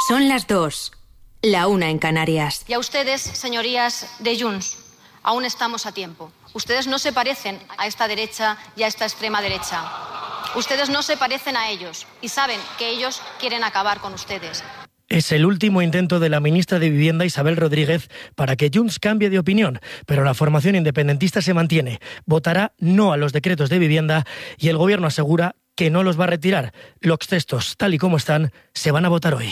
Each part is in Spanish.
Son las 2, la 1 en Canarias. Y a ustedes, señorías de Junts, aún estamos a tiempo. Ustedes no se parecen a esta derecha y a esta extrema derecha. Ustedes no se parecen a ellos y saben que ellos quieren acabar con ustedes. Es el último intento de la ministra de Vivienda, Isabel Rodríguez, para que Junts cambie de opinión, pero la formación independentista se mantiene. Votará no a los decretos de vivienda y el Gobierno asegura que no los va a retirar. Los textos, tal y como están, se van a votar hoy.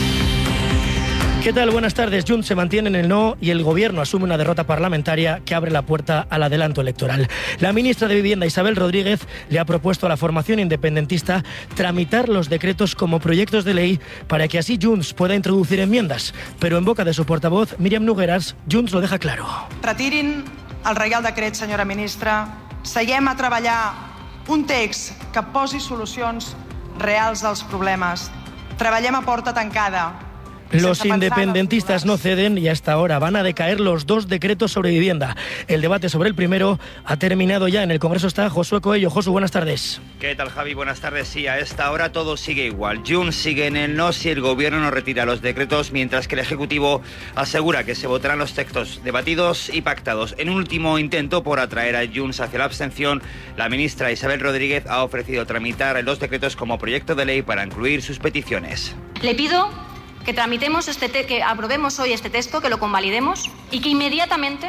¿Qué tal? Buenas tardes. Junts se mantiene en el no y el Gobierno asume una derrota parlamentaria que abre la puerta al adelanto electoral. La ministra de Vivienda, Isabel Rodríguez, le ha propuesto a la formación independentista tramitar los decretos como proyectos de ley para que así Junts pueda introducir enmiendas. Pero en boca de su portavoz, Míriam Nogueras, Junts lo deja claro. Retirin el Reial Decret, senyora ministra. Seguem a treballar un text que posi solucions reals als problemes. Treballem a porta tancada. Los independentistas no ceden y hasta ahora van a decaer los 2 decretos sobre vivienda. El debate sobre el primero ha terminado ya. En el Congreso está Josué Coello. Josu, buenas tardes. ¿Qué tal, Javi? Buenas tardes. Sí, a esta hora todo sigue igual. Junts sigue en el no si el Gobierno no retira los decretos, mientras que el Ejecutivo asegura que se votarán los textos debatidos y pactados. En un último intento por atraer a Junts hacia la abstención, la ministra Isabel Rodríguez ha ofrecido tramitar los decretos como proyecto de ley para incluir sus peticiones. Le pido que tramitemos que aprobemos hoy este texto, que lo convalidemos y que inmediatamente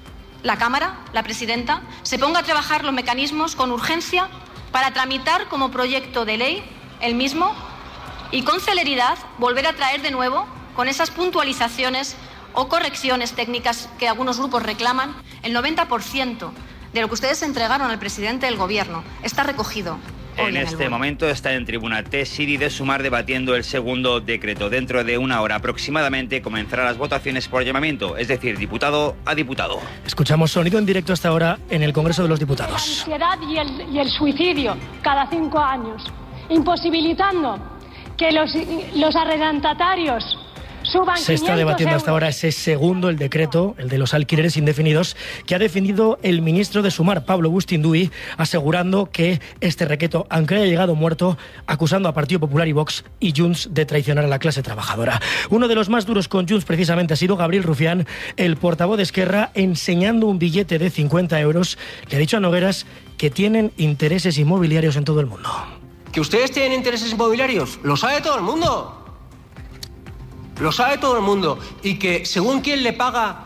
la Cámara, la presidenta, se ponga a trabajar los mecanismos con urgencia para tramitar como proyecto de ley el mismo y con celeridad volver a traer de nuevo con esas puntualizaciones o correcciones técnicas que algunos grupos reclaman. El 90% de lo que ustedes entregaron al presidente del Gobierno está recogido. En este momento está en tribuna Siri de Sumar debatiendo el segundo decreto. Dentro de una hora aproximadamente comenzarán las votaciones por llamamiento, es decir, diputado a diputado. Escuchamos sonido en directo hasta ahora en el Congreso de los Diputados. La ansiedad y el suicidio cada 5 años, imposibilitando que los arrendatarios suban 500 Se está debatiendo euros. hasta ahora ese segundo, el decreto, el de los alquileres indefinidos, que ha definido el ministro de Sumar, Pablo Bustinduy, asegurando que este decreto, aunque haya llegado muerto, acusando a Partido Popular y Vox y Junts de traicionar a la clase trabajadora. Uno de los más duros con Junts precisamente ha sido Gabriel Rufián, el portavoz de Esquerra, enseñando un billete de 50 euros. Le ha dicho a Nogueras que tienen intereses inmobiliarios en todo el mundo. ¿Que ustedes tienen intereses inmobiliarios? Lo sabe todo el mundo. Lo sabe todo el mundo. Y que según quién le paga,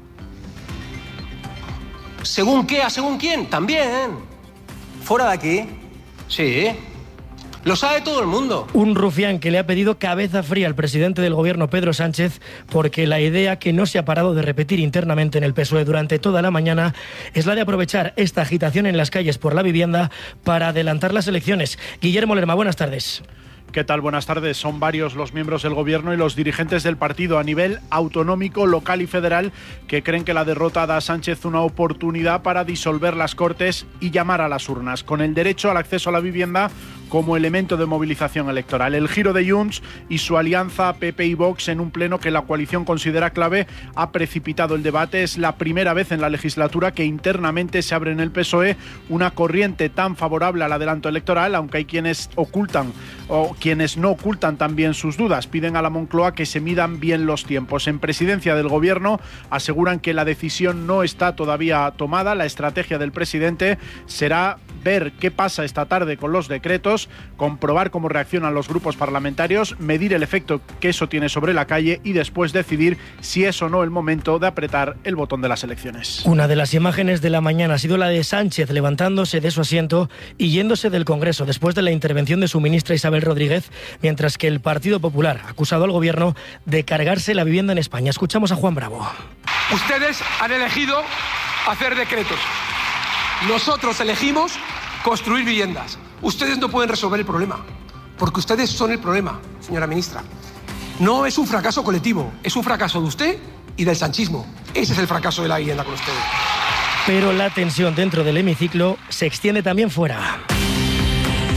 según qué, a según quién, también. Fuera de aquí. Sí. Lo sabe todo el mundo. Un Rufián que le ha pedido cabeza fría al presidente del Gobierno, Pedro Sánchez, porque la idea que no se ha parado de repetir internamente en el PSOE durante toda la mañana es la de aprovechar esta agitación en las calles por la vivienda para adelantar las elecciones. Guillermo Lerma, buenas tardes. ¿Qué tal? Buenas tardes. Son varios los miembros del Gobierno y los dirigentes del partido a nivel autonómico, local y federal que creen que la derrota da a Sánchez una oportunidad para disolver las Cortes y llamar a las urnas, con el derecho al acceso a la vivienda como elemento de movilización electoral. El giro de Junts y su alianza PP y Vox en un pleno que la coalición considera clave ha precipitado el debate. Es la primera vez en la legislatura que internamente se abre en el PSOE una corriente tan favorable al adelanto electoral, aunque hay quienes ocultan o quienes no ocultan también sus dudas. Piden a la Moncloa que se midan bien los tiempos. En presidencia del Gobierno aseguran que la decisión no está todavía tomada. La estrategia del presidente será ver qué pasa esta tarde con los decretos, comprobar cómo reaccionan los grupos parlamentarios, medir el efecto que eso tiene sobre la calle y después decidir si es o no el momento de apretar el botón de las elecciones. Una de las imágenes de la mañana ha sido la de Sánchez levantándose de su asiento y yéndose del Congreso después de la intervención de su ministra Isabel Rodríguez, mientras que el Partido Popular ha acusado al Gobierno de cargarse la vivienda en España. Escuchamos a Juan Bravo. Ustedes han elegido hacer decretos. Nosotros elegimos construir viviendas. Ustedes no pueden resolver el problema, porque ustedes son el problema, señora ministra. No es un fracaso colectivo, es un fracaso de usted y del sanchismo. Ese es el fracaso de la vivienda con ustedes. Pero la tensión dentro del hemiciclo se extiende también fuera.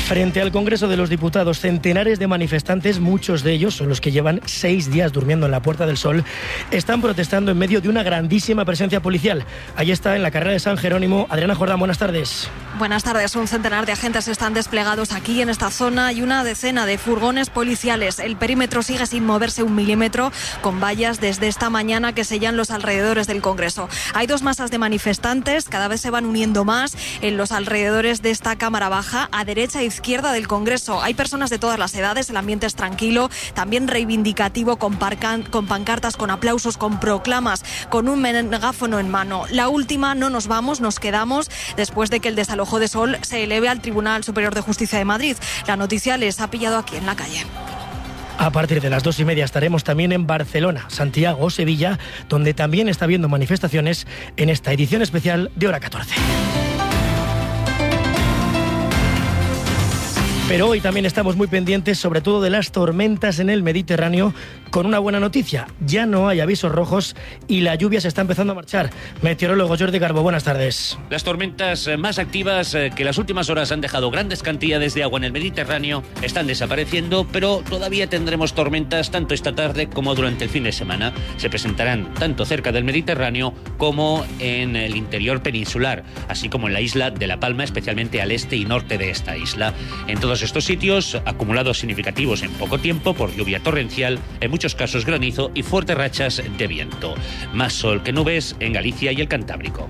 Frente al Congreso de los Diputados, centenares de manifestantes, muchos de ellos son los que llevan 6 días durmiendo en la Puerta del Sol, están protestando en medio de una grandísima presencia policial. Ahí está, en la carrera de San Jerónimo. Adriana Jordán, buenas tardes. Buenas tardes. Un centenar de agentes están desplegados aquí en esta zona y una decena de furgones policiales. El perímetro sigue sin moverse un milímetro, con vallas desde esta mañana que sellan los alrededores del Congreso. Hay 2 masas de manifestantes, cada vez se van uniendo más en los alrededores de esta Cámara Baja, a derecha e izquierda del Congreso. Hay personas de todas las edades, el ambiente es tranquilo, también reivindicativo, con pancartas, con aplausos, con proclamas, con un megáfono en mano. La última: no nos vamos, nos quedamos, después de que el desalojo de Sol se eleve al Tribunal Superior de Justicia de Madrid. La noticia les ha pillado aquí en la calle. A partir de las 2:30 estaremos también en Barcelona, Santiago o Sevilla, donde también está habiendo manifestaciones en esta edición especial de Hora 14. Pero hoy también estamos muy pendientes, sobre todo de las tormentas en el Mediterráneo, con una buena noticia: ya no hay avisos rojos y la lluvia se está empezando a marchar. Meteorólogo Jordi Garbo, buenas tardes. Las tormentas más activas que las últimas horas han dejado grandes cantidades de agua en el Mediterráneo están desapareciendo, pero todavía tendremos tormentas tanto esta tarde como durante el fin de semana. Se presentarán tanto cerca del Mediterráneo como en el interior peninsular, así como en la isla de La Palma, especialmente al este y norte de esta isla. En todos estos sitios, acumulados significativos en poco tiempo por lluvia torrencial, en muchos casos granizo y fuertes rachas de viento. Más sol que nubes en Galicia y el Cantábrico.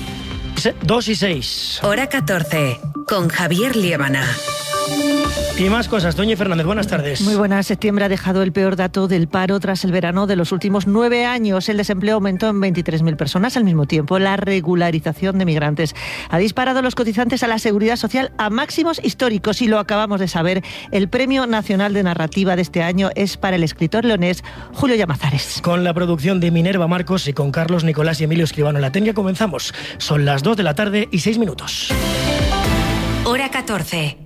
2:06. Hora 14, con Javier Liébana. Y más cosas. Doña Fernández, buenas tardes. Muy buenas. Septiembre ha dejado el peor dato del paro tras el verano de los últimos 9 años. El desempleo aumentó en 23.000 personas. Al mismo tiempo, la regularización de migrantes ha disparado los cotizantes a la Seguridad Social a máximos históricos. Y lo acabamos de saber, el Premio Nacional de Narrativa de este año es para el escritor leonés Julio Llamazares. Con la producción de Minerva Marcos y con Carlos Nicolás y Emilio Escribano en la técnica comenzamos. Son las 2 de la tarde y 6 minutos. Hora 14.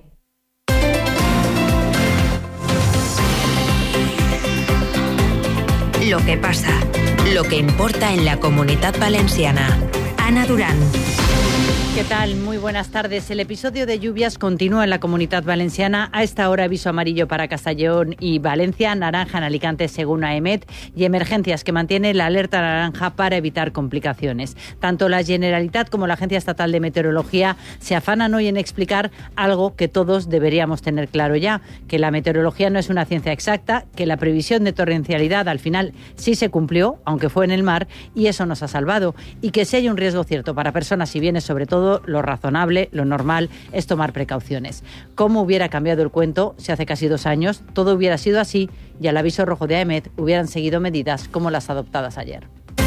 Lo que pasa, lo que importa en la Comunitat Valenciana. Ana Durán. ¿Qué tal? Muy buenas tardes. El episodio de lluvias continúa en la Comunitat Valenciana. A esta hora aviso amarillo para Castellón y Valencia, naranja en Alicante según AEMET y emergencias que mantiene la alerta naranja para evitar complicaciones. Tanto la Generalitat como la Agencia Estatal de Meteorología se afanan hoy en explicar algo que todos deberíamos tener claro ya, que la meteorología no es una ciencia exacta, que la previsión de torrencialidad al final sí se cumplió, aunque fue en el mar, y eso nos ha salvado, y que si hay un riesgo cierto para personas y bienes, sobre todo, lo razonable, lo normal es tomar precauciones. ¿Cómo hubiera cambiado el cuento si hace casi 2 años todo hubiera sido así y al aviso rojo de AEMET hubieran seguido medidas como las adoptadas ayer?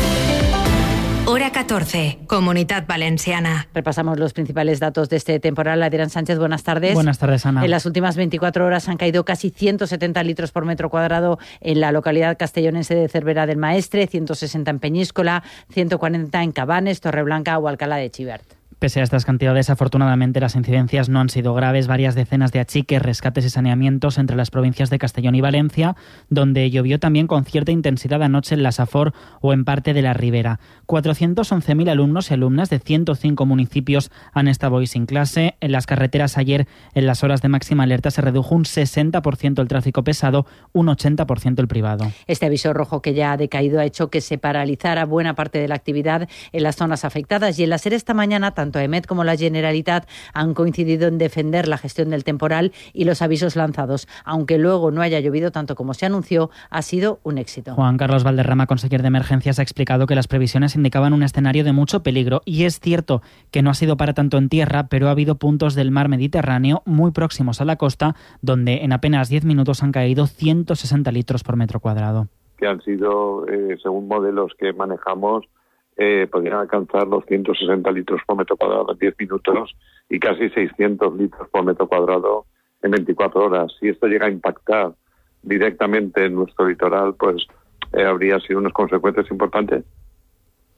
Hora 14, Comunitat Valenciana. Repasamos los principales datos de este temporal. Adrián Sánchez, buenas tardes. Buenas tardes, Ana. En las últimas 24 horas han caído casi 170 litros por metro cuadrado en la localidad castellonense de Cervera del Maestre, 160 en Peñíscola, 140 en Cabanes, Torreblanca o Alcalá de Xivert. Pese a estas cantidades, afortunadamente las incidencias no han sido graves. Varias decenas de achiques, rescates y saneamientos entre las provincias de Castellón y Valencia, donde llovió también con cierta intensidad anoche en la Safor o en parte de la Ribera. 411.000 alumnos y alumnas de 105 municipios han estado hoy sin clase. En las carreteras ayer, en las horas de máxima alerta, se redujo un 60% el tráfico pesado, un 80% el privado. Este aviso rojo que ya ha decaído ha hecho que se paralizara buena parte de la actividad en las zonas afectadas y en la SER esta mañana tanto AEMET como la Generalitat han coincidido en defender la gestión del temporal y los avisos lanzados. Aunque luego no haya llovido tanto como se anunció, ha sido un éxito. Juan Carlos Valderrama, consejero de Emergencias, ha explicado que las previsiones indicaban un escenario de mucho peligro y es cierto que no ha sido para tanto en tierra, pero ha habido puntos del mar Mediterráneo muy próximos a la costa donde en apenas 10 minutos han caído 160 litros por metro cuadrado. Que han sido, según modelos que manejamos, podrían alcanzar los 160 litros por metro cuadrado en 10 minutos y casi 600 litros por metro cuadrado en 24 horas. Si esto llega a impactar directamente en nuestro litoral, pues habría sido unas consecuencias importantes.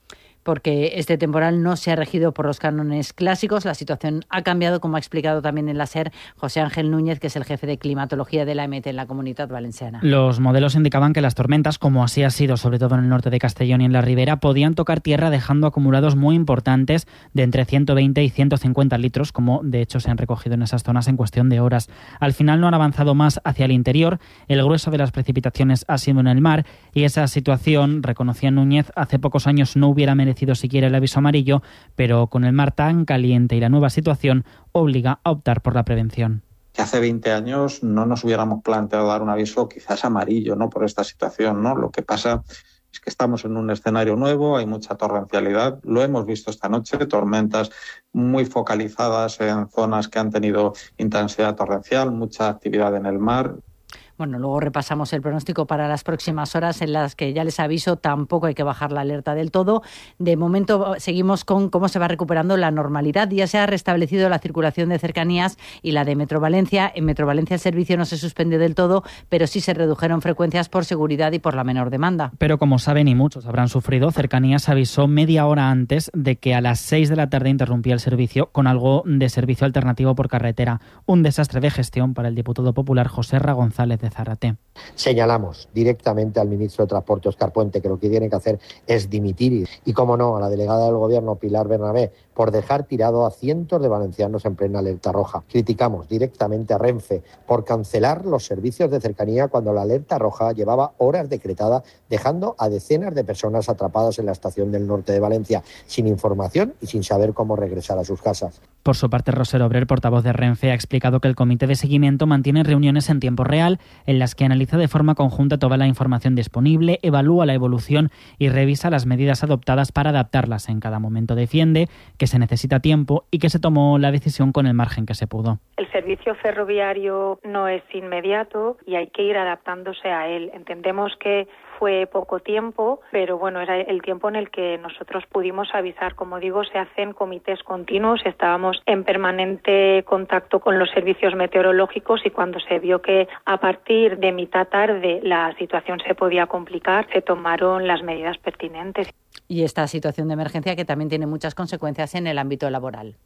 porque este temporal no se ha regido por los cánones clásicos. La situación ha cambiado, como ha explicado también en la SER José Ángel Núñez, que es el jefe de climatología de la EMET en la Comunidad Valenciana. Los modelos indicaban que las tormentas, como así ha sido sobre todo en el norte de Castellón y en la Ribera, podían tocar tierra dejando acumulados muy importantes de entre 120 y 150 litros, como de hecho se han recogido en esas zonas en cuestión de horas. Al final no han avanzado más hacia el interior, el grueso de las precipitaciones ha sido en el mar y esa situación, reconocía Núñez, hace pocos años no hubiera merecido siquiera el aviso amarillo, pero con el mar tan caliente y la nueva situación obliga a optar por la prevención. Que hace 20 años no nos hubiéramos planteado dar un aviso quizás amarillo, ¿no?, por esta situación, ¿no? Lo que pasa es que estamos en un escenario nuevo, hay mucha torrencialidad, lo hemos visto esta noche, tormentas muy focalizadas en zonas que han tenido intensidad torrencial, mucha actividad en el mar. Bueno, luego repasamos el pronóstico para las próximas horas, en las que ya les aviso, tampoco hay que bajar la alerta del todo. De momento seguimos con cómo se va recuperando la normalidad. Ya se ha restablecido la circulación de cercanías y la de Metro Valencia. En Metro Valencia el servicio no se suspendió del todo, pero sí se redujeron frecuencias por seguridad y por la menor demanda. Pero como saben y muchos habrán sufrido, Cercanías avisó media hora antes de que a las 6 de la tarde interrumpía el servicio con algo de servicio alternativo por carretera. Un desastre de gestión para el diputado popular José R. González de Zárate. Señalamos directamente al ministro de Transporte, Óscar Puente, que lo que tiene que hacer es dimitir y, como no, a la delegada del Gobierno, Pilar Bernabé, por dejar tirado a cientos de valencianos en plena alerta roja. Criticamos directamente a Renfe por cancelar los servicios de cercanía cuando la alerta roja llevaba horas decretada, dejando a decenas de personas atrapadas en la estación del norte de Valencia, sin información y sin saber cómo regresar a sus casas. Por su parte, Roser Obrer, portavoz de Renfe, ha explicado que el comité de seguimiento mantiene reuniones en tiempo real en las que analiza de forma conjunta toda la información disponible, evalúa la evolución y revisa las medidas adoptadas para adaptarlas. En cada momento defiende que se necesita tiempo y que se tomó la decisión con el margen que se pudo. El servicio ferroviario no es inmediato y hay que ir adaptándose a él. Entendemos que fue poco tiempo, pero bueno, era el tiempo en el que nosotros pudimos avisar. Como digo, se hacen comités continuos, estábamos en permanente contacto con los servicios meteorológicos y cuando se vio que a partir de mitad tarde la situación se podía complicar, se tomaron las medidas pertinentes. Y esta situación de emergencia que también tiene muchas consecuencias en el ámbito laboral.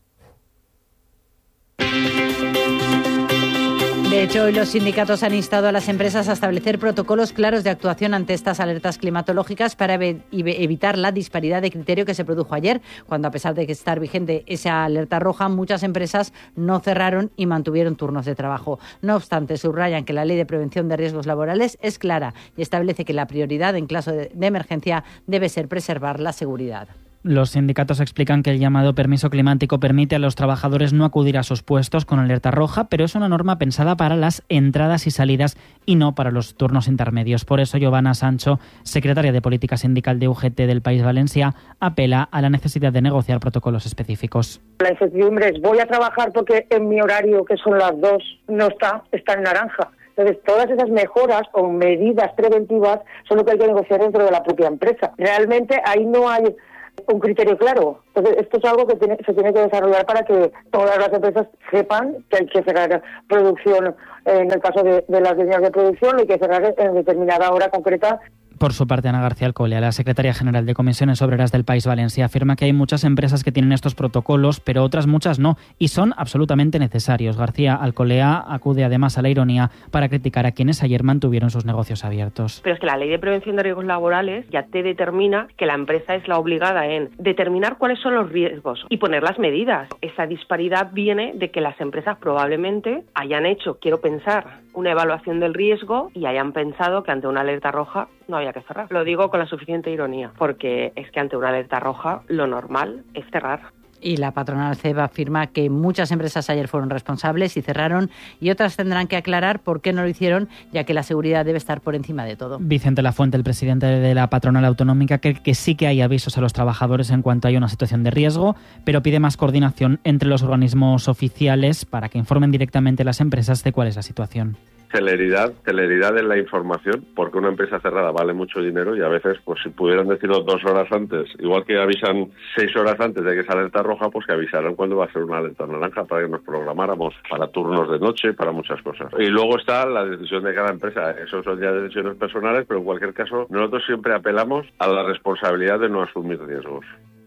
De hecho, hoy los sindicatos han instado a las empresas a establecer protocolos claros de actuación ante estas alertas climatológicas para evitar la disparidad de criterio que se produjo ayer, cuando a pesar de que estar vigente esa alerta roja, muchas empresas no cerraron y mantuvieron turnos de trabajo. No obstante, subrayan que la Ley de Prevención de Riesgos Laborales es clara y establece que la prioridad en caso de emergencia debe ser preservar la seguridad. Los sindicatos explican que el llamado permiso climático permite a los trabajadores no acudir a sus puestos con alerta roja, pero es una norma pensada para las entradas y salidas y no para los turnos intermedios. Por eso, Giovanna Sancho, secretaria de Política Sindical de UGT del País Valencià, apela a la necesidad de negociar protocolos específicos. La incertidumbre es: voy a trabajar porque en mi horario, que son las 2, no está en naranja. Entonces, todas esas mejoras o medidas preventivas son lo que hay que negociar dentro de la propia empresa. Realmente ahí no hay un criterio claro. Entonces, esto es algo que se tiene que desarrollar para que todas las empresas sepan que hay que cerrar producción. En el caso de las líneas de producción, lo hay que cerrar en determinada hora concreta. Por su parte, Ana García Alcolea, la secretaria general de Comisiones Obreras del País Valencià, afirma que hay muchas empresas que tienen estos protocolos, pero otras muchas no, y son absolutamente necesarios. García Alcolea acude además a la ironía para criticar a quienes ayer mantuvieron sus negocios abiertos. Pero es que la Ley de Prevención de Riesgos Laborales ya te determina que la empresa es la obligada en determinar cuáles son los riesgos y poner las medidas. Esa disparidad viene de que las empresas probablemente hayan hecho, quiero pensar, una evaluación del riesgo y hayan pensado que ante una alerta roja no había que cerrar. Lo digo con la suficiente ironía, porque es que ante una alerta roja lo normal es cerrar. Y la patronal CEB afirma que muchas empresas ayer fueron responsables y cerraron, y otras tendrán que aclarar por qué no lo hicieron, ya que la seguridad debe estar por encima de todo. Vicente Lafuente, el presidente de la patronal autonómica, cree que sí que hay avisos a los trabajadores en cuanto hay una situación de riesgo, pero pide más coordinación entre los organismos oficiales para que informen directamente a las empresas de cuál es la situación. Celeridad en la información, porque una empresa cerrada vale mucho dinero y a veces, pues si pudieran decirlo 2 horas antes, igual que avisan 6 horas antes de que es alerta roja, pues que avisaran cuando va a ser una alerta naranja para que nos programáramos para turnos de noche, para muchas cosas. Y luego está la decisión de cada empresa, eso son ya decisiones personales, pero en cualquier caso nosotros siempre apelamos a la responsabilidad de no asumir riesgos.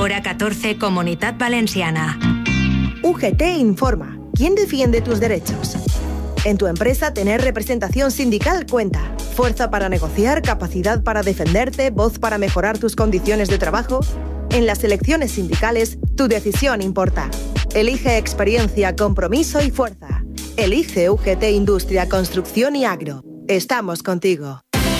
Hora 14, Comunitat Valenciana. UGT informa. ¿Quién defiende tus derechos? En tu empresa, tener representación sindical cuenta. Fuerza para negociar, capacidad para defenderte, voz para mejorar tus condiciones de trabajo. En las elecciones sindicales, tu decisión importa. Elige experiencia, compromiso y fuerza. Elige UGT Industria, Construcción y Agro. Estamos contigo.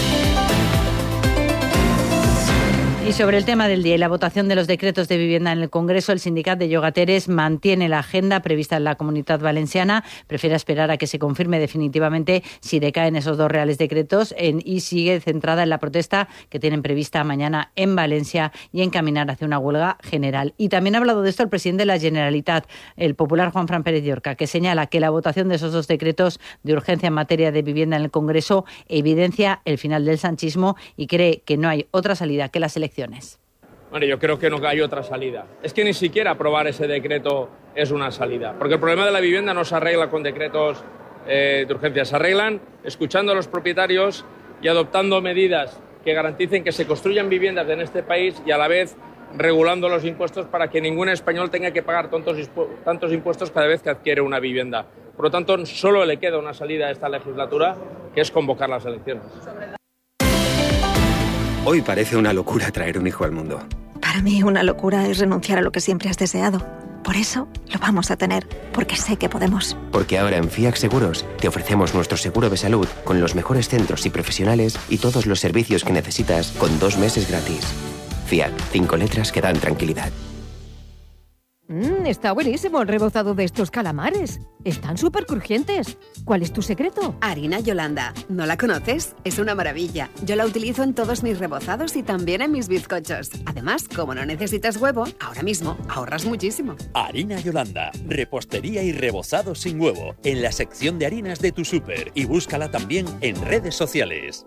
Y sobre el tema del día y la votación de los decretos de vivienda en el Congreso, el sindicato de llogateres mantiene la agenda prevista en la Comunitat Valenciana, prefiere esperar a que se confirme definitivamente si decaen esos 2 reales decretos y sigue centrada en la protesta que tienen prevista mañana en Valencia y encaminar hacia una huelga general. Y también ha hablado de esto el presidente de la Generalitat, el popular Juanfran Pérez Llorca, que señala que la votación de esos 2 decretos de urgencia en materia de vivienda en el Congreso evidencia el final del sanchismo y cree que no hay otra salida que las elecciones. Bueno, yo creo que no hay otra salida. Es que ni siquiera aprobar ese decreto es una salida, porque el problema de la vivienda no se arregla con decretos de urgencia, se arreglan escuchando a los propietarios y adoptando medidas que garanticen que se construyan viviendas en este país y a la vez regulando los impuestos para que ningún español tenga que pagar tantos impuestos cada vez que adquiere una vivienda. Por lo tanto, solo le queda una salida a esta legislatura, que es convocar las elecciones. Hoy parece una locura traer un hijo al mundo. Para mí una locura es renunciar a lo que siempre has deseado. Por eso lo vamos a tener, porque sé que podemos. Porque ahora en FIAC Seguros te ofrecemos nuestro seguro de salud con los mejores centros y profesionales y todos los servicios que necesitas con 2 meses gratis. FIAC, 5 letras que dan tranquilidad. Está buenísimo el rebozado de estos calamares. Están súper crujientes. ¿Cuál es tu secreto? Harina Yolanda. ¿No la conoces? Es una maravilla. Yo la utilizo en todos mis rebozados y también en mis bizcochos. Además, como no necesitas huevo, ahora mismo ahorras muchísimo. Harina Yolanda. Repostería y rebozado sin huevo. En la sección de harinas de tu súper. Y búscala también en redes sociales.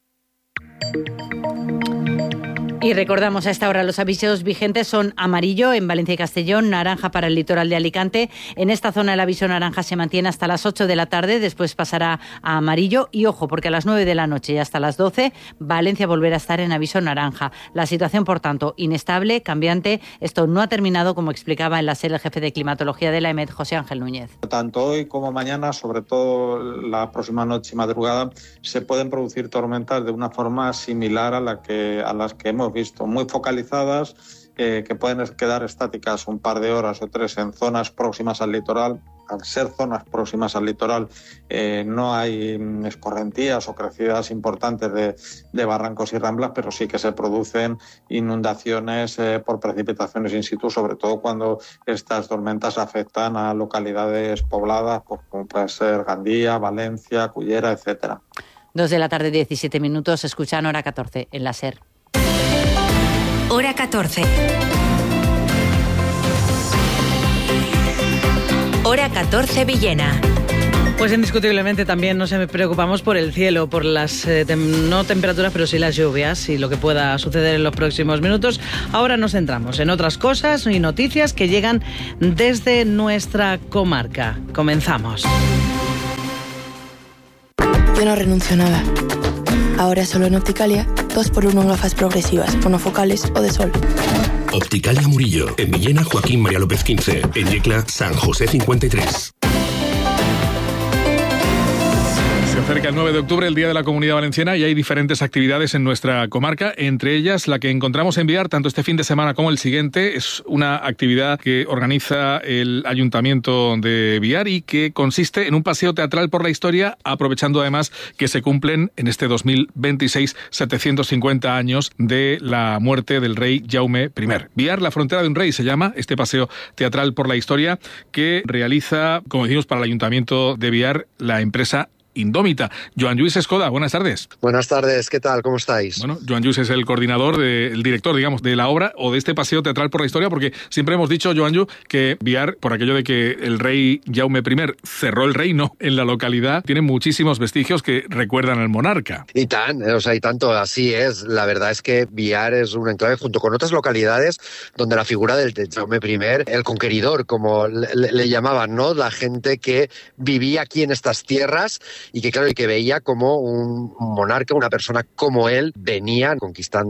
Y recordamos a esta hora los avisos vigentes son amarillo en Valencia y Castellón, naranja para el litoral de Alicante. En esta zona el aviso naranja se mantiene hasta las 8 de la tarde, después pasará a amarillo. Y ojo, porque a las 9 de la noche y hasta las 12 Valencia volverá a estar en aviso naranja. La situación, por tanto, inestable, cambiante. Esto no ha terminado, como explicaba en la SER el jefe de climatología de la EMET, José Ángel Núñez. Tanto hoy como mañana, sobre todo la próxima noche y madrugada, se pueden producir tormentas de una forma similar a las que hemos visto, muy focalizadas, que pueden quedar estáticas un par de horas o 3 en zonas próximas al litoral. Al ser zonas próximas al litoral, no hay escorrentías o crecidas importantes de barrancos y ramblas, pero sí que se producen inundaciones por precipitaciones in situ, sobre todo cuando estas tormentas afectan a localidades pobladas, como puede ser Gandía, Valencia, Cullera, etcétera. 2 de la tarde, 17 minutos, escuchan Hora 14 en la SER. Hora 14. Hora 14 Villena. Pues indiscutiblemente también nos preocupamos por el cielo, por las no temperaturas, pero sí las lluvias y lo que pueda suceder en los próximos minutos. Ahora nos centramos en otras cosas y noticias que llegan desde nuestra comarca. Comenzamos. Yo no renuncio a nada. Ahora solo en Opticalia, 2x1 en gafas progresivas, monofocales o de sol. Opticalia Murillo, en Villena, Joaquín María López 15, en Yecla, San José 53. Se acerca el 9 de octubre, el Día de la Comunidad Valenciana, y hay diferentes actividades en nuestra comarca, entre ellas la que encontramos en Biar tanto este fin de semana como el siguiente. Es una actividad que organiza el Ayuntamiento de Biar y que consiste en un paseo teatral por la historia, aprovechando además que se cumplen en este 2026 750 años de la muerte del rey Jaume I. Biar, la frontera de un rey, se llama este paseo teatral por la historia que realiza, como decimos, para el Ayuntamiento de Biar la empresa Indómita. Joan Lluís Escoda, buenas tardes. Buenas tardes, ¿qué tal? ¿Cómo estáis? Bueno, Joan Lluís es el coordinador, el director, digamos, de la obra o de este paseo teatral por la historia, porque siempre hemos dicho, Joan Lluís, que Biar, por aquello de que el rey Jaume I cerró el reino en la localidad, tiene muchísimos vestigios que recuerdan al monarca. Y tanto, así es. La verdad es que Biar es un enclave junto con otras localidades donde la figura del Jaume I, el conqueridor, como le llamaban, ¿no? La gente que vivía aquí en estas tierras y que, claro, y que veía como un monarca, una persona como él, venía conquistando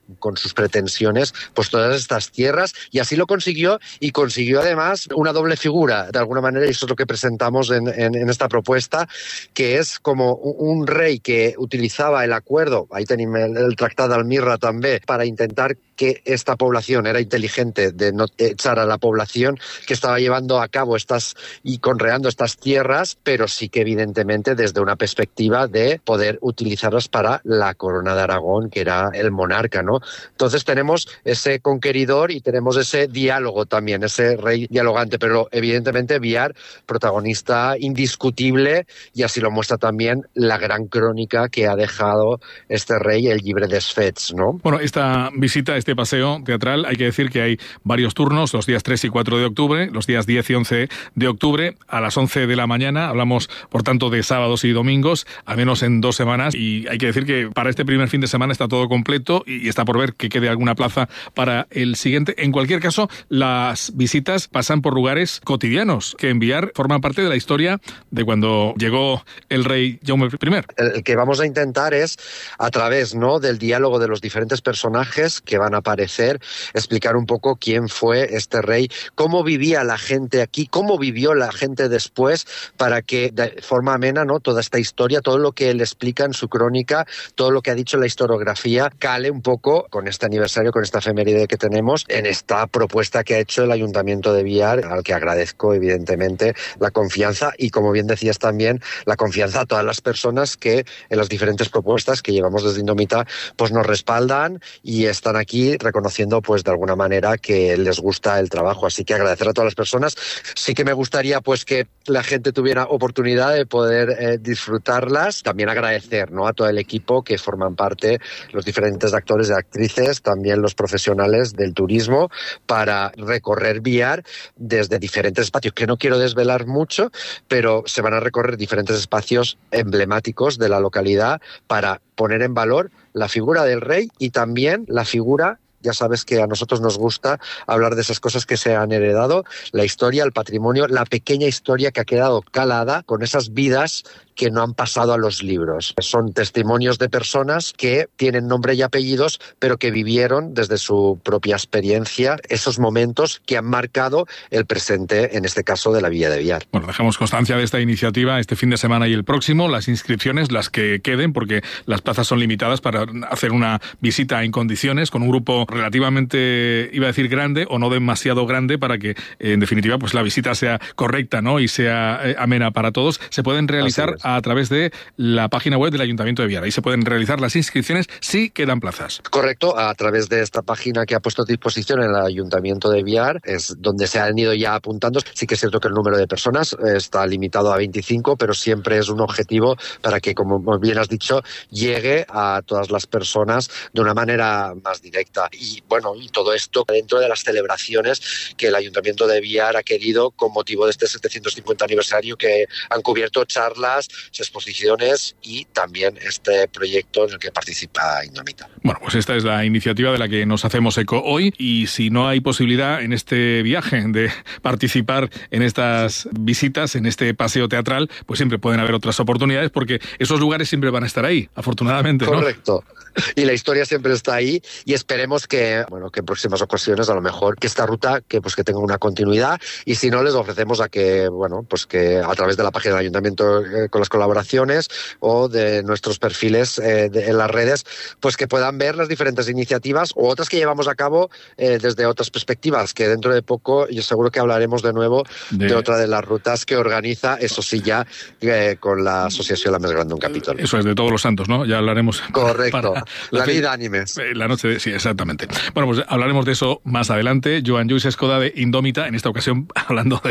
con sus pretensiones, pues todas estas tierras, y así lo consiguió, y consiguió además una doble figura, de alguna manera, y eso es lo que presentamos en esta propuesta, que es como un rei que utilizaba el acuerdo, ahí tenim el Tractat d'Almirra també, para intentar que esta población era inteligente de no echar a la población que estaba llevando a cabo y conreando estas tierras, pero sí que evidentemente desde una perspectiva de poder utilizarlas para la corona de Aragón, que era el monarca, ¿no? Entonces tenemos ese conqueridor y tenemos ese diálogo también, ese rey dialogante, pero evidentemente Biar, protagonista indiscutible, y así lo muestra también la gran crónica que ha dejado este rey, el Llibre dels Fets, ¿no? Bueno, esta visita, este paseo teatral, hay que decir que hay varios turnos, los días 3 y 4 de octubre, los días 10 y 11 de octubre, a las 11 de la mañana. Hablamos, por tanto, de sábados y domingos, al menos en 2 semanas, y hay que decir que para este primer fin de semana está todo completo y está por ver que quede alguna plaza para el siguiente. En cualquier caso, las visitas pasan por lugares cotidianos que en Biar forman parte de la historia de cuando llegó el rey Jaume I. El que vamos a intentar es, a través, ¿no?, del diálogo de los diferentes personajes que van a aparecer, explicar un poco quién fue este rey, cómo vivía la gente aquí, cómo vivió la gente después, para que de forma amena, ¿no?, toda esta historia, todo lo que él explica en su crónica, todo lo que ha dicho en la historiografía, cale un poco con este aniversario, con esta efeméride que tenemos, en esta propuesta que ha hecho el Ayuntamiento de Biar, al que agradezco evidentemente la confianza y, como bien decías también, la confianza a todas las personas que en las diferentes propuestas que llevamos desde Indómita pues nos respaldan y están aquí reconociendo pues de alguna manera que les gusta el trabajo. Así que agradecer a todas las personas. Sí que me gustaría pues que la gente tuviera oportunidad de poder disfrutarlas. También agradecer, ¿no?, a todo el equipo que forman parte, los diferentes actores y actrices, también los profesionales del turismo, para recorrer Biar desde diferentes espacios, que no quiero desvelar mucho, pero se van a recorrer diferentes espacios emblemáticos de la localidad para poner en valor la figura del rey y también la figura, ya sabes que a nosotros nos gusta hablar de esas cosas que se han heredado, la historia, el patrimonio, la pequeña historia que ha quedado calada con esas vidas que no han pasado a los libros. Son testimonios de personas que tienen nombre y apellidos, pero que vivieron desde su propia experiencia esos momentos que han marcado el presente, en este caso de la Villa de Biar. Bueno, dejamos constancia de esta iniciativa este fin de semana y el próximo, las inscripciones, las que queden, porque las plazas son limitadas para hacer una visita en condiciones, con un grupo relativamente, iba a decir grande, o no demasiado grande, para que, en definitiva, pues la visita sea correcta, ¿no?, y sea amena para todos. Se pueden realizar a través de la página web del Ayuntamiento de Biar. Ahí se pueden realizar las inscripciones si quedan plazas. Correcto, a través de esta página que ha puesto a disposición el Ayuntamiento de Biar, es donde se han ido ya apuntando. Sí que es cierto que el número de personas está limitado a 25, pero siempre es un objetivo para que, como bien has dicho, llegue a todas las personas de una manera más directa. Y bueno, y todo esto dentro de las celebraciones que el Ayuntamiento de Biar ha querido con motivo de este 750 aniversario, que han cubierto charlas, exposiciones y también este proyecto en el que participa Indómita. Bueno, pues esta es la iniciativa de la que nos hacemos eco hoy, y si no hay posibilidad en este viaje de participar en estas visitas, en este paseo teatral, pues siempre pueden haber otras oportunidades, porque esos lugares siempre van a estar ahí, afortunadamente, ¿no? Correcto. Y la historia siempre está ahí, y esperemos que, bueno, que en próximas ocasiones a lo mejor que esta ruta que tenga una continuidad, y si no, les ofrecemos a que, bueno, pues que a través de la página del Ayuntamiento con las colaboraciones o de nuestros perfiles en las redes, pues que puedan ver las diferentes iniciativas o otras que llevamos a cabo desde otras perspectivas, que dentro de poco yo seguro que hablaremos de nuevo de otra de las rutas que organiza, eso sí, ya con la Asociación La Més Gran d'un Capítol. Eso es de Todos los Santos, ¿no? Ya hablaremos. Correcto. La vida ánimes. La noche de... Sí, exactamente. Bueno, pues hablaremos de eso más adelante. Joan Lluís Escoda, de Indómita, en esta ocasión hablando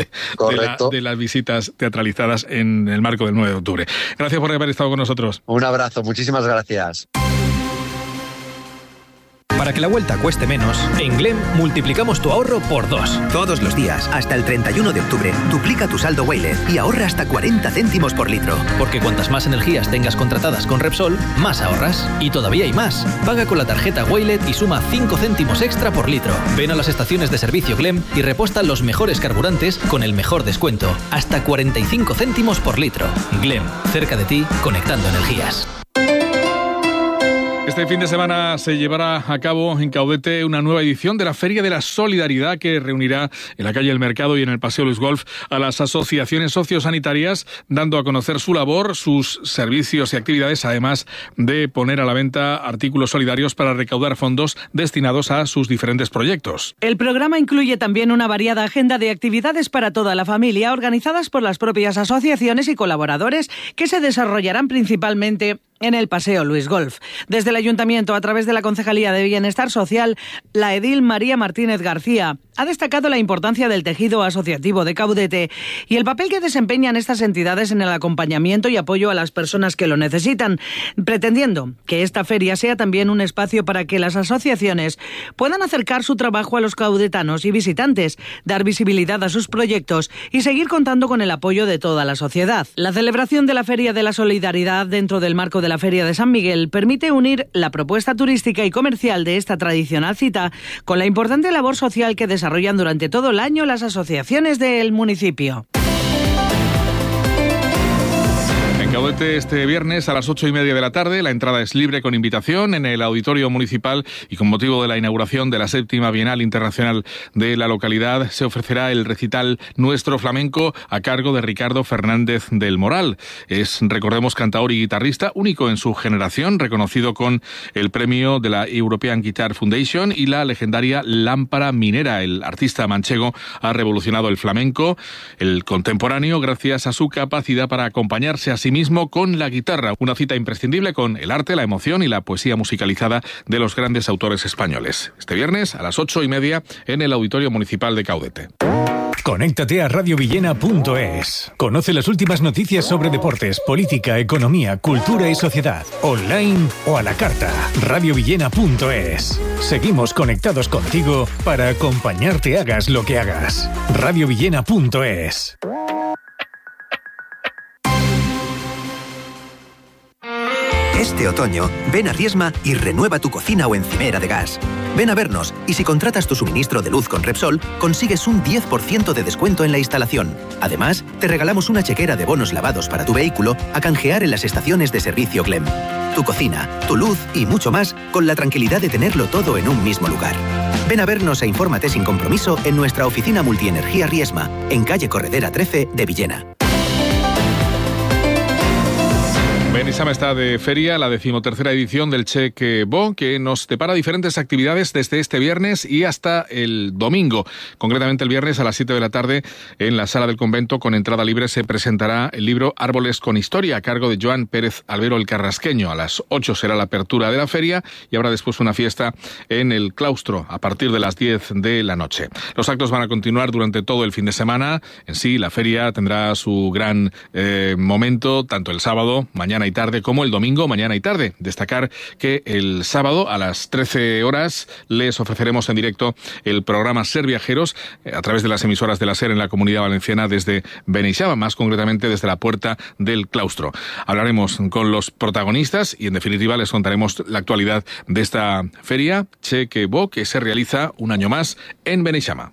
de las visitas teatralizadas en el marco del 9 de octubre. Gracias por haber estado con nosotros. Un abrazo, muchísimas gracias. Para que la vuelta cueste menos, en Glem multiplicamos tu ahorro por 2. Todos los días, hasta el 31 de octubre, duplica tu saldo Wailet y ahorra hasta 40 céntimos por litro. Porque cuantas más energías tengas contratadas con Repsol, más ahorras. Y todavía hay más. Paga con la tarjeta Wailet y suma 5 céntimos extra por litro. Ven a las estaciones de servicio Glem y reposta los mejores carburantes con el mejor descuento. Hasta 45 céntimos por litro. Glem, cerca de ti, conectando energías. Este fin de semana se llevará a cabo en Caudete una nueva edición de la Feria de la Solidaridad que reunirá en la calle del Mercado y en el Paseo Luis Golf a las asociaciones sociosanitarias, dando a conocer su labor, sus servicios y actividades, además de poner a la venta artículos solidarios para recaudar fondos destinados a sus diferentes proyectos. El programa incluye también una variada agenda de actividades para toda la familia, organizadas por las propias asociaciones y colaboradores, que se desarrollarán principalmente en el Paseo Luis Golf. Desde el Ayuntamiento, a través de la Concejalía de Bienestar Social, la edil María Martínez García ha destacado la importancia del tejido asociativo de Caudete y el papel que desempeñan estas entidades en el acompañamiento y apoyo a las personas que lo necesitan, pretendiendo que esta feria sea también un espacio para que las asociaciones puedan acercar su trabajo a los caudetanos y visitantes, dar visibilidad a sus proyectos y seguir contando con el apoyo de toda la sociedad. La celebración de la Feria de la Solidaridad dentro del marco de la Feria de San Miguel permite unir la propuesta turística y comercial de esta tradicional cita con la importante labor social que desarrollan durante todo el año las asociaciones del municipio. En Caudete este viernes a las 8:30 de la tarde, la entrada es libre con invitación en el Auditorio Municipal y con motivo de la inauguración de la 7ª Bienal Internacional de la localidad se ofrecerá el recital Nuestro Flamenco a cargo de Ricardo Fernández del Moral. Es, recordemos, cantaor y guitarrista, único en su generación, reconocido con el premio de la European Guitar Foundation y la legendaria lámpara minera. El artista manchego ha revolucionado el flamenco, el contemporáneo, gracias a su capacidad para acompañarse a sí mismo con la guitarra. Una cita imprescindible con el arte, la emoción y la poesía musicalizada de los grandes autores españoles. Este viernes a las 8:30 en el Auditorio Municipal de Caudete. Conéctate a radiovillena.es. Conoce las últimas noticias sobre deportes, política, economía, cultura y sociedad. Online o a la carta. radiovillena.es. Seguimos conectados contigo para acompañarte hagas lo que hagas. radiovillena.es. Este otoño, ven a Riesma y renueva tu cocina o encimera de gas. Ven a vernos y si contratas tu suministro de luz con Repsol, consigues un 10% de descuento en la instalación. Además, te regalamos una chequera de bonos lavados para tu vehículo a canjear en las estaciones de servicio Glem. Tu cocina, tu luz y mucho más con la tranquilidad de tenerlo todo en un mismo lugar. Ven a vernos e infórmate sin compromiso en nuestra oficina Multienergía Riesma, en calle Corredera 13 de Villena. Benissama está de feria, la 13ª edición del Cheque Bo, que nos depara diferentes actividades desde este viernes y hasta el domingo. Concretamente el viernes a las 7 de la tarde en la Sala del Convento con entrada libre se presentará el libro Árboles con Historia a cargo de Joan Pérez Albero el Carrasqueño. A las 8 será la apertura de la feria y habrá después una fiesta en el claustro a partir de las 10 de la noche. Los actos van a continuar durante todo el fin de semana. En sí, la feria tendrá su gran momento tanto el sábado, mañana y tarde, como el domingo, mañana y tarde. Destacar que el sábado a las 13 horas les ofreceremos en directo el programa Ser Viajeros a través de las emisoras de la SER en la Comunidad Valenciana desde Beneixama, más concretamente desde la Puerta del Claustro. Hablaremos con los protagonistas y en definitiva les contaremos la actualidad de esta feria Cheque Bo que se realiza un año más en Beneixama.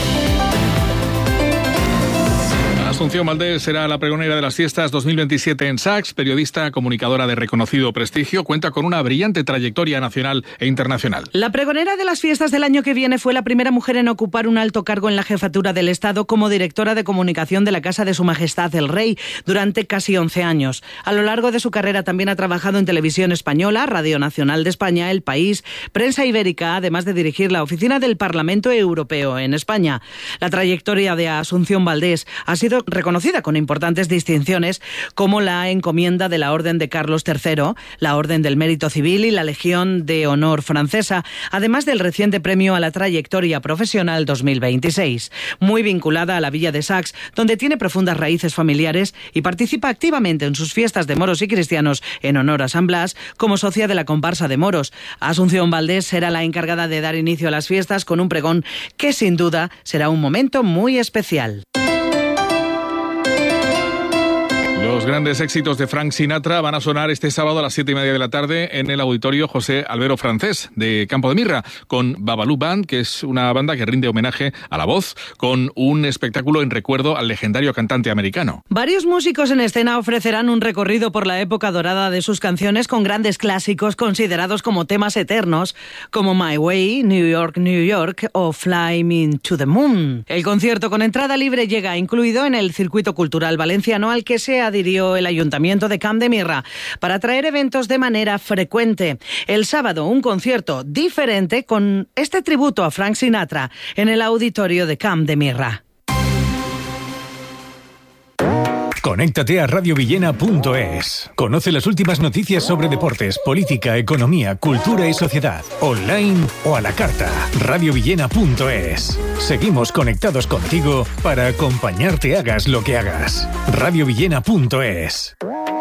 Asunción Valdés será la pregonera de las fiestas 2027 en Sachs, periodista, comunicadora de reconocido prestigio, cuenta con una brillante trayectoria nacional e internacional. La pregonera de las fiestas del año que viene fue la primera mujer en ocupar un alto cargo en la jefatura del Estado como directora de comunicación de la Casa de Su Majestad el Rey durante casi 11 años. A lo largo de su carrera también ha trabajado en Televisión Española, Radio Nacional de España, El País, Prensa Ibérica, además de dirigir la oficina del Parlamento Europeo en España. La trayectoria de Asunción Valdés ha sido reconocida con importantes distinciones como la encomienda de la Orden de Carlos III, la Orden del Mérito Civil y la Legión de Honor francesa, además del reciente premio a la trayectoria profesional 2026. Muy vinculada a la villa de Sachs, donde tiene profundas raíces familiares y participa activamente en sus fiestas de moros y cristianos en honor a San Blas, como socia de la comparsa de moros. Asunción Valdés será la encargada de dar inicio a las fiestas con un pregón que sin duda será un momento muy especial. Los grandes éxitos de Frank Sinatra van a sonar este sábado a las 7:30 de la tarde en el Auditorio José Albero Francés de Campo de Mirra, con Babalu Band, que es una banda que rinde homenaje a la voz, con un espectáculo en recuerdo al legendario cantante americano. Varios músicos en escena ofrecerán un recorrido por la época dorada de sus canciones con grandes clásicos considerados como temas eternos, como My Way, New York, New York o Fly Me to the Moon. El concierto con entrada libre llega incluido en el circuito cultural valenciano al que se adhirió el Ayuntamiento de Camp de Mirra para traer eventos de manera frecuente. El sábado, un concierto diferente con este tributo a Frank Sinatra en el Auditorio de Camp de Mirra. Conéctate a radiovillena.es. Conoce las últimas noticias sobre deportes, política, economía, cultura y sociedad. Online o a la carta. radiovillena.es. Seguimos conectados contigo para acompañarte hagas lo que hagas. radiovillena.es.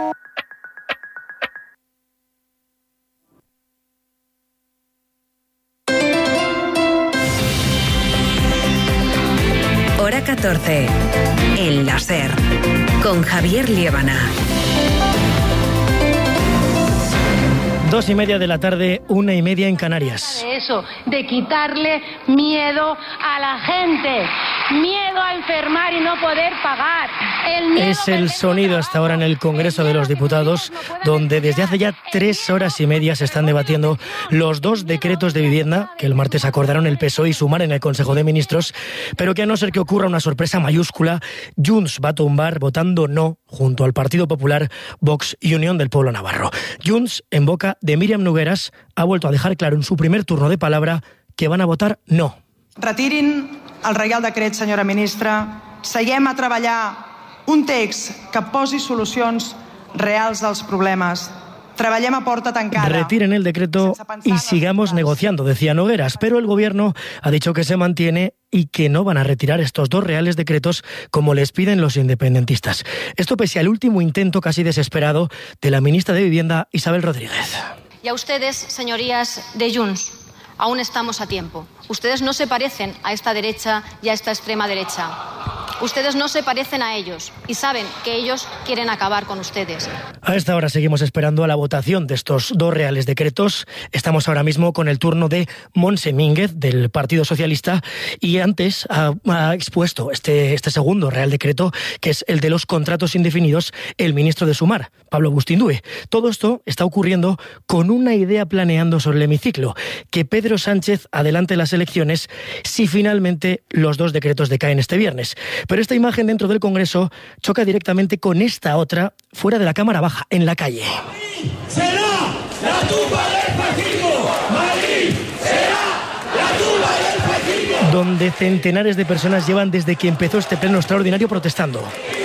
Hora 14. El láser. Con Javier Liébana. 2:30 de la tarde, 1:30 en Canarias. Eso, de quitarle miedo a la gente. Miedo a enfermar y no poder pagar. Es el sonido hasta ahora en el Congreso de los Diputados, donde desde hace ya 3 horas y media se están debatiendo los 2 decretos de vivienda que el martes acordaron el PSOE y Sumar en el Consejo de Ministros, pero que a no ser que ocurra una sorpresa mayúscula, Junts va a tumbar votando no junto al Partido Popular, Vox y Unión del Pueblo Navarro. Junts, en boca de Míriam Nogueras, ha vuelto a dejar claro en su primer turno de palabra que van a votar no. Retirin el Reial Decret, senyora ministra. Seguem a treballar un text que posi solucions reals dels problemes. Treballem a porta tancada. Retiren el decreto y sigamos negociando, decía Nogueras, pero el Gobierno ha dicho que se mantiene y que no van a retirar estos 2 reales decretos como les piden los independentistas. Esto pese al último intento casi desesperado de la ministra de Vivienda, Isabel Rodríguez. Y a ustedes, señorías de Junts, aún estamos a tiempo. Ustedes no se parecen a esta derecha y a esta extrema derecha. Ustedes no se parecen a ellos y saben que ellos quieren acabar con ustedes. A esta hora seguimos esperando a la votación de estos 2 reales decretos. Estamos ahora mismo con el turno de Montse Mínguez, del Partido Socialista, y antes ha expuesto este segundo real decreto, que es el de los contratos indefinidos, el ministro de Sumar, Pablo Bustíndue. Todo esto está ocurriendo con una idea planeando sobre el hemiciclo, que Pedro Sánchez adelante las elecciones si finalmente los 2 decretos decaen este viernes. Pero esta imagen dentro del Congreso choca directamente con esta otra fuera de la Cámara Baja, en la calle. ¡Será la tumba del fascismo! ¡Madrid será la tumba del fascismo! Donde centenares de personas llevan desde que empezó este pleno extraordinario protestando.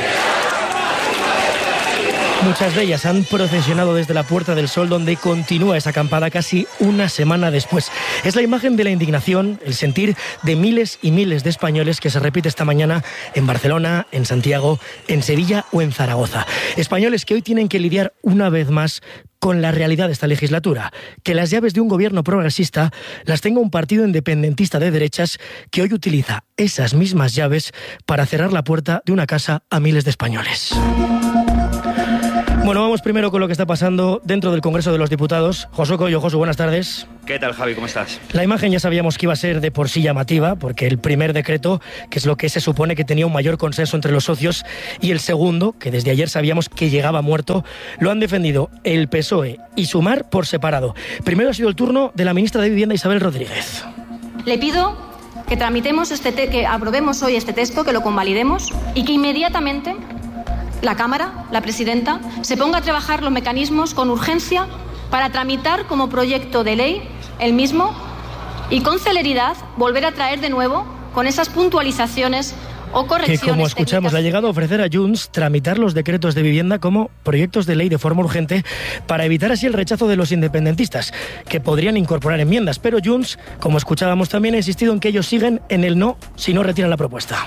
Muchas de ellas han procesionado desde la Puerta del Sol, donde continúa esa acampada casi una semana después. Es la imagen de la indignación, el sentir de miles y miles de españoles que se repite esta mañana en Barcelona, en Santiago, en Sevilla o en Zaragoza. Españoles que hoy tienen que lidiar una vez más con la realidad de esta legislatura, que las llaves de un gobierno progresista las tenga un partido independentista de derechas que hoy utiliza esas mismas llaves para cerrar la puerta de una casa a miles de españoles. Bueno, vamos primero con lo que está pasando dentro del Congreso de los Diputados. Josu Coello, Josu, buenas tardes. ¿Qué tal, Javi? ¿Cómo estás? La imagen ya sabíamos que iba a ser de por sí llamativa, porque el primer decreto, que es lo que se supone que tenía un mayor consenso entre los socios, y el segundo, que desde ayer sabíamos que llegaba muerto, lo han defendido el PSOE y Sumar por separado. Primero ha sido el turno de la ministra de Vivienda, Isabel Rodríguez. Le pido que tramitemos que aprobemos hoy este texto, que lo convalidemos y que inmediatamente la Cámara, la presidenta, se ponga a trabajar los mecanismos con urgencia para tramitar como proyecto de ley el mismo y con celeridad volver a traer de nuevo con esas puntualizaciones o correcciones que, como escuchamos, le ha llegado a ofrecer a Junts tramitar los decretos de vivienda como proyectos de ley de forma urgente para evitar así el rechazo de los independentistas, que podrían incorporar enmiendas. Pero Junts, como escuchábamos, también ha insistido en que ellos siguen en el no si no retiran la propuesta.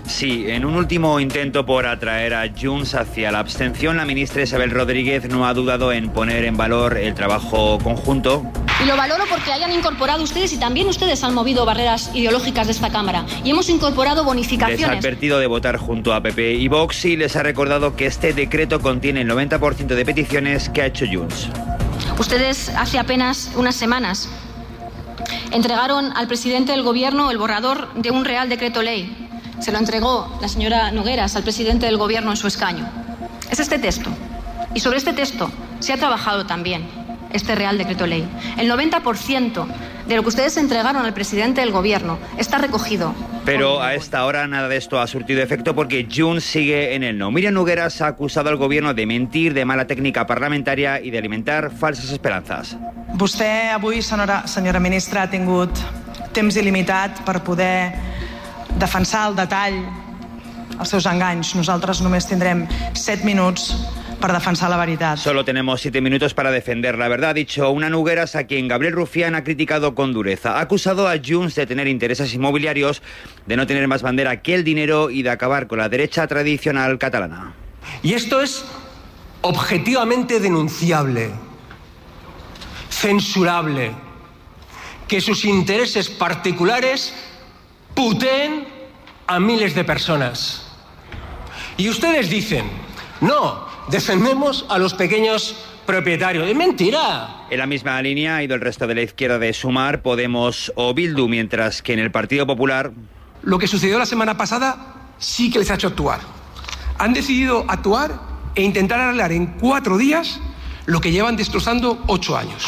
Sí, en un último intento por atraer a Junts hacia la abstención, la ministra Isabel Rodríguez no ha dudado en poner en valor el trabajo conjunto. Y lo valoro porque hayan incorporado ustedes, y también ustedes han movido barreras ideológicas de esta Cámara. Y hemos incorporado bonificaciones. Les ha advertido de votar junto a PP y Vox y les ha recordado que este decreto contiene el 90% de peticiones que ha hecho Junts. Ustedes hace apenas unas semanas entregaron al presidente del Gobierno el borrador de un Real Decreto Ley. Se lo entregó la señora Nogueras al presidente del Gobierno en su escaño. Es este texto. Y sobre este texto se ha trabajado también este Real Decreto Ley. El 90% de lo que ustedes entregaron al presidente del Gobierno está recogido. Pero a esta hora nada de esto ha surtido efecto porque Junts sigue en el no. Míriam Nogueras ha acusado al Gobierno de mentir, de mala técnica parlamentaria i de alimentar falses esperanzas. Vostè avui, senyora ministra, ha tingut temps il·limitat per poder defensar al detall els seus enganys. Nosaltres només tindrem 7 minuts para defensar la verdad. Solo tenemos 7 minutos para defender la verdad, ha dicho una Nogueras a quien Gabriel Rufián ha criticado con dureza. Ha acusado a Junts de tener intereses inmobiliarios, de no tener más bandera que el dinero y de acabar con la derecha tradicional catalana. Y esto es objetivamente denunciable, censurable, que sus intereses particulares puteen a miles de personas. Y ustedes dicen, no, defendemos a los pequeños propietarios. ¡Es mentira! En la misma línea ha ido el resto de la izquierda de Sumar, Podemos o Bildu, mientras que en el Partido Popular... Lo que sucedió la semana pasada sí que les ha hecho actuar. Han decidido actuar e intentar arreglar en 4 días lo que llevan destrozando 8 años.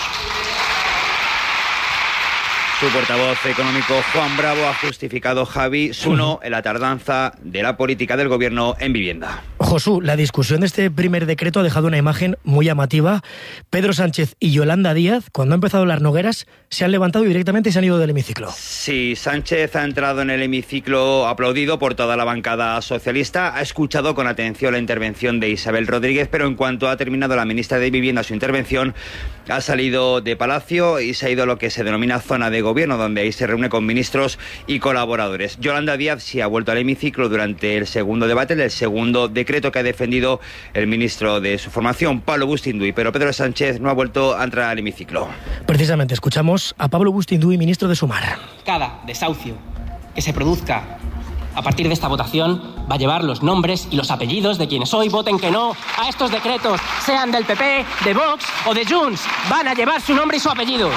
Su portavoz económico, Juan Bravo, ha justificado, Javi, su no en la tardanza de la política del Gobierno en vivienda. Josu, la discusión de este primer decreto ha dejado una imagen muy llamativa. Pedro Sánchez y Yolanda Díaz, cuando han empezado las Nogueras, se han levantado y directamente se han ido del hemiciclo. Sí, Sánchez ha entrado en el hemiciclo aplaudido por toda la bancada socialista. Ha escuchado con atención la intervención de Isabel Rodríguez, pero en cuanto ha terminado la ministra de Vivienda su intervención, ha salido de Palacio y se ha ido a lo que se denomina zona de Gobierno, donde ahí se reúne con ministros y colaboradores. Yolanda Díaz sí ha vuelto al hemiciclo durante el segundo debate, el segundo decreto que ha defendido el ministro de su formación, Pablo Bustinduy, pero Pedro Sánchez no ha vuelto a entrar al hemiciclo. Precisamente escuchamos a Pablo Bustinduy, ministro de Sumar. Cada desahucio que se produzca a partir de esta votación va a llevar los nombres y los apellidos de quienes hoy voten que no a estos decretos, sean del PP, de Vox o de Junts. Van a llevar su nombre y su apellido.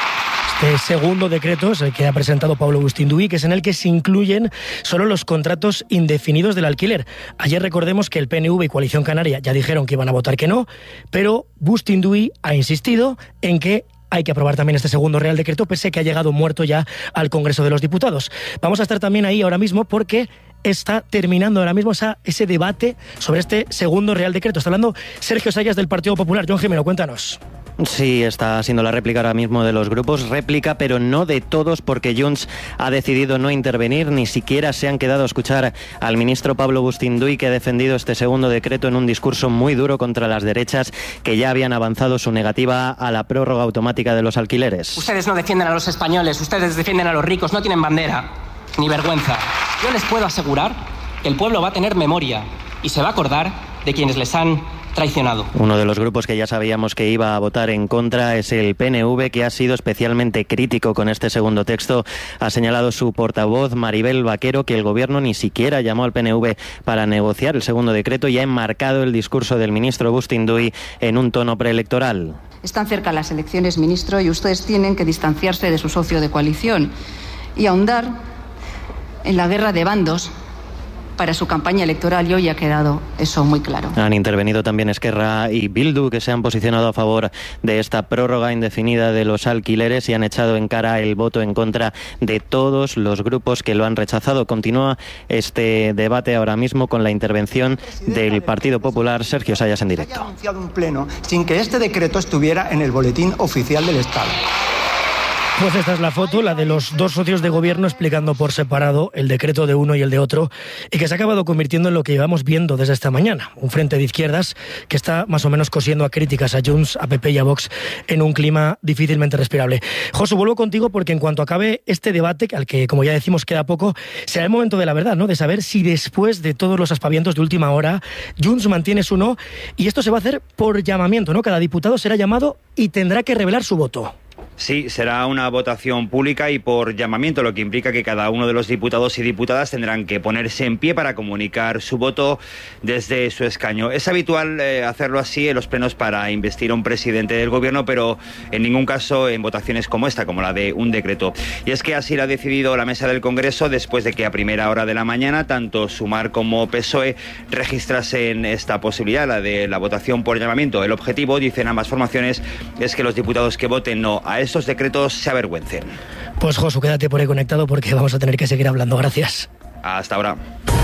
Este segundo decreto es el que ha presentado Pablo Bustinduy, que es en el que se incluyen solo los contratos indefinidos del alquiler. Ayer recordemos que el PNV y Coalición Canaria ya dijeron que iban a votar que no, pero Bustinduy ha insistido en que hay que aprobar también este segundo Real Decreto, pese a que ha llegado muerto ya al Congreso de los Diputados. Vamos a estar también ahí ahora mismo porque está terminando ahora mismo ese debate sobre este segundo Real Decreto. Está hablando Sergio Sayas del Partido Popular. Joan Jimeno, cuéntanos. Sí, está siendo la réplica ahora mismo de los grupos, réplica pero no de todos, porque Junts ha decidido no intervenir, ni siquiera se han quedado a escuchar al ministro Pablo Bustinduy, que ha defendido este segundo decreto en un discurso muy duro contra las derechas que ya habían avanzado su negativa a la prórroga automática de los alquileres. Ustedes no defienden a los españoles, ustedes defienden a los ricos, no tienen bandera ni vergüenza. Yo les puedo asegurar que el pueblo va a tener memoria y se va a acordar de quienes les han traicionado. Uno de los grupos que ya sabíamos que iba a votar en contra es el PNV, que ha sido especialmente crítico con este segundo texto. Ha señalado su portavoz, Maribel Vaquero, que el Gobierno ni siquiera llamó al PNV para negociar el segundo decreto y ha enmarcado el discurso del ministro Bustinduy en un tono preelectoral. Están cerca las elecciones, ministro, y ustedes tienen que distanciarse de su socio de coalición y ahondar en la guerra de bandos para su campaña electoral, y hoy ha quedado eso muy claro. Han intervenido también Esquerra y Bildu, que se han posicionado a favor de esta prórroga indefinida de los alquileres y han echado en cara el voto en contra de todos los grupos que lo han rechazado. Continúa este debate ahora mismo con la intervención del Partido Popular, Sergio Sayas, en directo. Se ha anunciado un pleno sin que este decreto estuviera en el boletín oficial del Estado. Pues esta es la foto, la de los dos socios de gobierno explicando por separado el decreto de uno y el de otro, y que se ha acabado convirtiendo en lo que llevamos viendo desde esta mañana. Un frente de izquierdas que está más o menos cosiendo a críticas a Junts, a PP y a Vox en un clima difícilmente respirable. Josu, vuelvo contigo porque en cuanto acabe este debate, al que, como ya decimos, queda poco, será el momento de la verdad, ¿no? De saber si después de todos los aspavientos de última hora, Junts mantiene su no, y esto se va a hacer por llamamiento, ¿no? Cada diputado será llamado y tendrá que revelar su voto. Sí, será una votación pública y por llamamiento, lo que implica que cada uno de los diputados y diputadas tendrán que ponerse en pie para comunicar su voto desde su escaño. Es habitual hacerlo así en los plenos para investir a un presidente del gobierno, pero en ningún caso en votaciones como esta, como la de un decreto. Y es que así lo ha decidido la mesa del Congreso después de que a primera hora de la mañana tanto Sumar como PSOE registrasen esta posibilidad, la de la votación por llamamiento. El objetivo, dicen ambas formaciones, es que los diputados que voten no a estos decretos se avergüencen. Pues Josu, quédate por ahí conectado porque vamos a tener que seguir hablando. Gracias. Hasta ahora.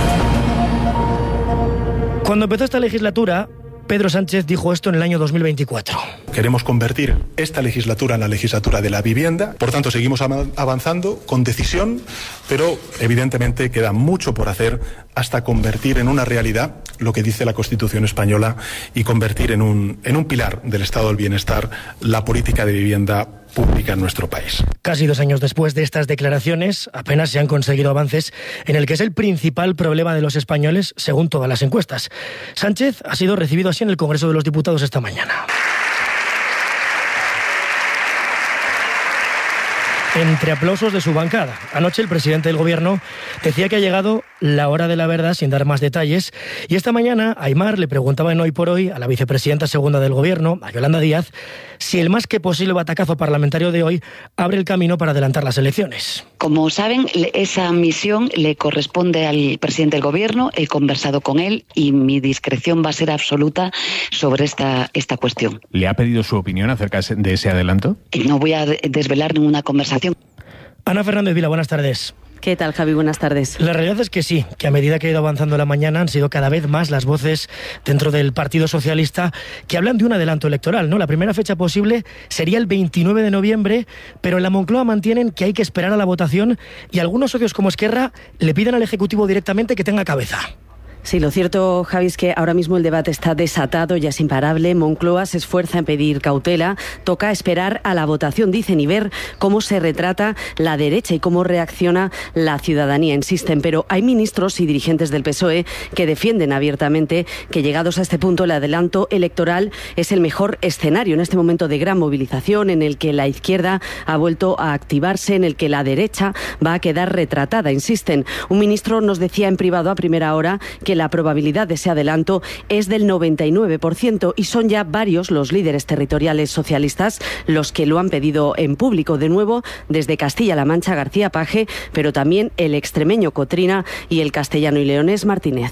Cuando empezó esta legislatura, Pedro Sánchez dijo esto en el año 2024. Queremos convertir esta legislatura en la legislatura de la vivienda. Por tanto, seguimos avanzando con decisión, pero evidentemente queda mucho por hacer hasta convertir en una realidad lo que dice la Constitución española y convertir en un pilar del estado del bienestar la política de vivienda pública en nuestro país. Casi 2 años después de estas declaraciones, apenas se han conseguido avances en el que es el principal problema de los españoles, según todas las encuestas. Sánchez ha sido recibido así en el Congreso de los Diputados esta mañana. Entre aplausos de su bancada. Anoche el presidente del gobierno decía que ha llegado la hora de la verdad sin dar más detalles, y esta mañana Aimar le preguntaba en Hoy por Hoy a la vicepresidenta segunda del gobierno, a Yolanda Díaz, si el más que posible batacazo parlamentario de hoy abre el camino para adelantar las elecciones. Como saben, esa misión le corresponde al presidente del gobierno, he conversado con él y mi discreción va a ser absoluta sobre esta cuestión. ¿Le ha pedido su opinión acerca de ese adelanto? No voy a desvelar ninguna conversación. Ana Fernández Vila, buenas tardes. ¿Qué tal, Javi? Buenas tardes. La realidad es que sí, que a medida que ha ido avanzando la mañana han sido cada vez más las voces dentro del Partido Socialista que hablan de un adelanto electoral, ¿no? La primera fecha posible sería el 29 de noviembre, pero en la Moncloa mantienen que hay que esperar a la votación y algunos socios como Esquerra le piden al Ejecutivo directamente que tenga cabeza. Sí, lo cierto, Javi, es que ahora mismo el debate está desatado, ya es imparable. Moncloa se esfuerza en pedir cautela. Toca esperar a la votación, dicen, y ver cómo se retrata la derecha y cómo reacciona la ciudadanía, insisten. Pero hay ministros y dirigentes del PSOE que defienden abiertamente que, llegados a este punto, el adelanto electoral es el mejor escenario en este momento de gran movilización, en el que la izquierda ha vuelto a activarse, en el que la derecha va a quedar retratada, insisten. Un ministro nos decía en privado a primera hora que la probabilidad de ese adelanto es del 99% y son ya varios los líderes territoriales socialistas los que lo han pedido en público. De nuevo, desde Castilla-La Mancha, García Paje, pero también el extremeño Cotrina y el castellano y leonés Martínez.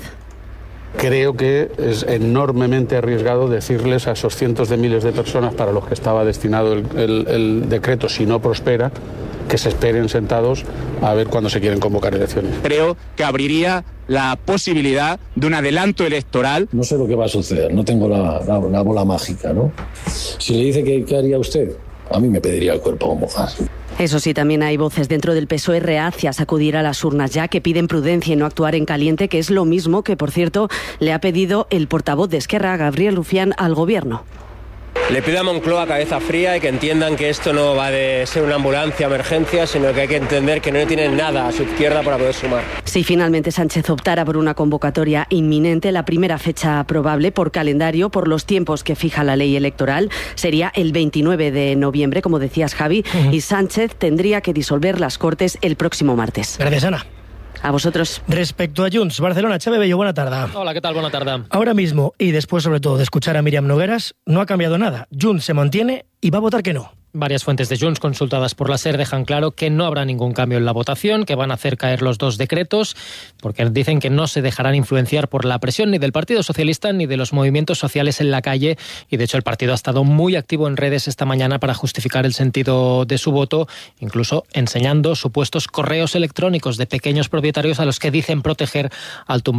Creo que es enormemente arriesgado decirles a esos cientos de miles de personas para los que estaba destinado el decreto, si no prospera, que se esperen sentados a ver cuándo se quieren convocar elecciones. Creo que abriría la posibilidad de un adelanto electoral. No sé lo que va a suceder, no tengo la bola mágica, ¿no? Si le dice ¿qué haría usted? A mí me pediría el cuerpo a mojar. Eso sí, también hay voces dentro del PSOE reacias a acudir a las urnas ya, que piden prudencia y no actuar en caliente, que es lo mismo que, por cierto, le ha pedido el portavoz de Esquerra, Gabriel Rufián, al gobierno. Le pido a Moncloa cabeza fría y que entiendan que esto no va de ser una ambulancia emergencia, sino que hay que entender que no tienen nada a su izquierda para poder sumar. Si finalmente Sánchez optara por una convocatoria inminente, la primera fecha probable por calendario, por los tiempos que fija la ley electoral, sería el 29 de noviembre, como decías, Javi, y Sánchez tendría que disolver las Cortes el próximo martes. Gracias, Ana. A vosotros. Respecto a Junts, Barcelona, Chávez Bello, buena tarde. Hola, ¿qué tal? Buena tarde. Ahora mismo, y después sobre todo de escuchar a Míriam Nogueras, no ha cambiado nada. Junts se mantiene y va a votar que no. Varias fuentes de Junts consultadas por la SER dejan claro que no habrá ningún cambio en la votación, que van a hacer caer los dos decretos, porque dicen que no se dejarán influenciar por la presión ni del Partido Socialista ni de los movimientos sociales en la calle, y de hecho el partido ha estado muy activo en redes esta mañana para justificar el sentido de su voto, incluso enseñando supuestos correos electrónicos de pequeños propietarios a los que dicen proteger al tumbar